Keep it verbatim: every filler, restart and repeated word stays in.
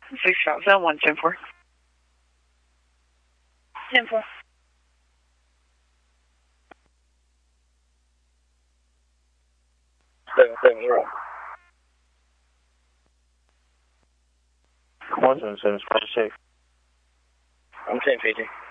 six thousand one ten four. ten four. seven seven zero. one seven seven, five six. I'm ten fifty.